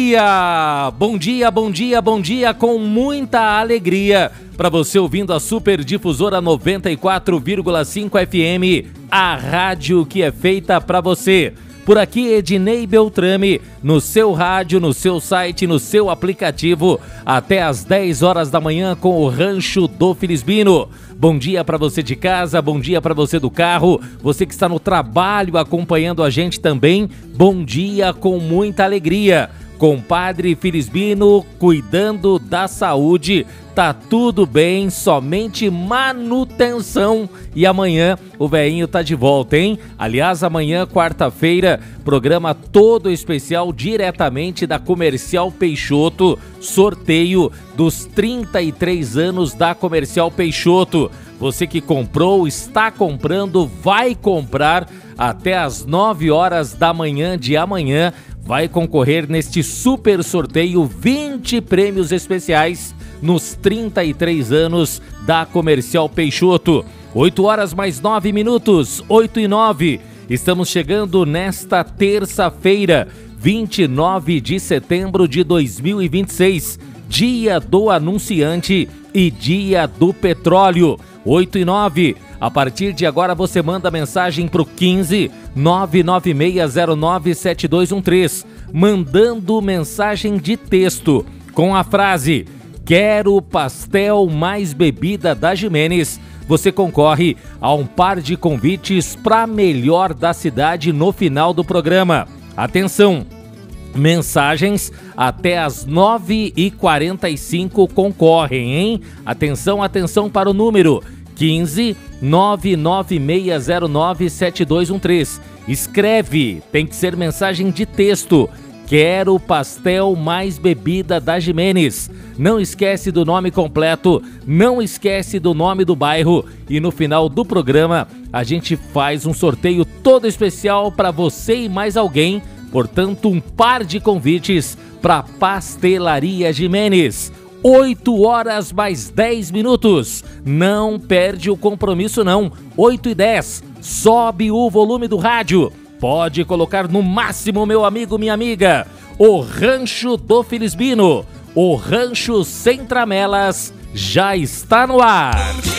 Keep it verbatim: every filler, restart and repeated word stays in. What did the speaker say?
dia! Bom dia, bom dia, bom dia, com muita alegria para você ouvindo a Super Difusora noventa e quatro vírgula cinco F M, a rádio que é feita para você. Por aqui, Ednei Beltrame, no seu rádio, no seu site, no seu aplicativo, até às dez horas da manhã com o Rancho do Filisbino. Bom dia para você de casa, bom dia para você do carro, você que está no trabalho acompanhando a gente também, bom dia com muita alegria. Compadre Filisbino cuidando da saúde, tá tudo bem, somente manutenção. E amanhã o velhinho tá de volta, hein? Aliás, amanhã, quarta-feira, programa todo especial diretamente da Comercial Peixoto, sorteio dos trinta e três anos da Comercial Peixoto. Você que comprou, está comprando, vai comprar até às nove horas da manhã de amanhã. Vai concorrer neste super sorteio vinte prêmios especiais nos trinta e três anos da Comercial Peixoto. oito horas mais nove minutos, oito e nove. Estamos chegando nesta terça-feira, vinte e nove de setembro de dois mil e vinte e seis, dia do anunciante e dia do petróleo. oito e nove. A partir de agora você manda mensagem para o quinze nove nove seis zero nove sete dois um três, mandando mensagem de texto com a frase "Quero pastel mais bebida da Jimenez". Você concorre a um par de convites para melhor da cidade no final do programa. Atenção! Mensagens até às nove e quarenta e cinco concorrem, hein? Atenção, atenção para o número quinze nove nove seis zero nove sete dois um três. Escreve, tem que ser mensagem de texto. Quero pastel mais bebida da Jimenez. Não esquece do nome completo, não esquece do nome do bairro e no final do programa a gente faz um sorteio todo especial para você e mais alguém. Portanto, um par de convites para Pastelaria Jimenez. oito horas mais dez minutos. Não perde o compromisso não. oito e dez. Sobe o volume do rádio. Pode colocar no máximo, meu amigo, minha amiga. O Rancho do Filisbino, o Rancho Sem Tramelas, já está no ar.